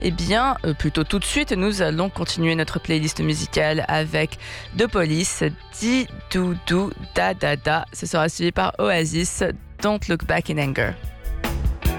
Eh bien, plutôt tout de suite, nous allons continuer notre playlist musicale avec The Police, Di Do Do Da Da Da. Ce sera suivi par Oasis, Don't Look Back in Anger.